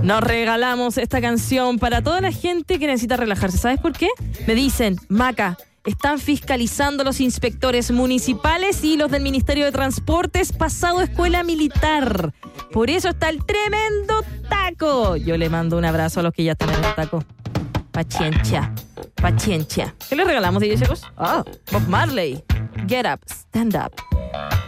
Nos regalamos esta canción para toda la gente que necesita relajarse. ¿Sabes por qué? Me dicen, Maca, están fiscalizando los inspectores municipales y los del Ministerio de Transportes pasado escuela militar. Por eso está el tremendo taco. Yo le mando un abrazo a los que ya están en el taco. Paciencia. ¿Qué le regalamos, DJ Checos? Bob Marley. Get up, stand up.